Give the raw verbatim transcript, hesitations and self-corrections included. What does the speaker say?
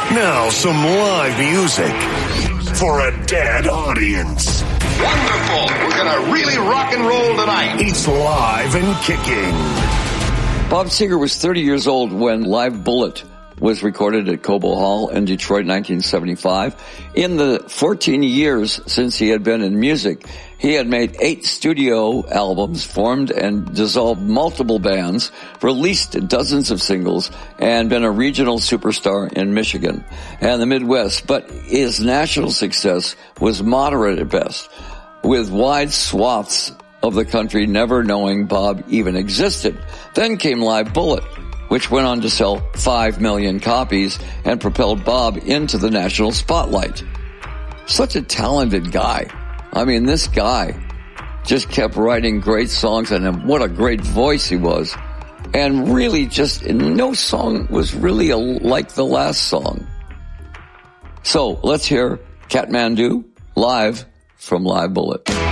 Now some live music for a dead audience. Wonderful. We're going to really rock and roll tonight. It's Live and Kicking. Bob Seger was thirty years old when Live Bullet was recorded at Cobo Hall in Detroit, nineteen seventy-five. In the fourteen years since he had been in music, he had made eight studio albums, formed and dissolved multiple bands, released dozens of singles, and been a regional superstar in Michigan and the Midwest. But his national success was moderate at best, with wide swaths of the country never knowing Bob even existed. Then came Live Bullet, which went on to sell five million copies and propelled Bob into the national spotlight. Such a talented guy. I mean, this guy just kept writing great songs, and what a great voice he was. And really just, no song was really a, like the last song. So let's hear Kathmandu live from Live Bullet.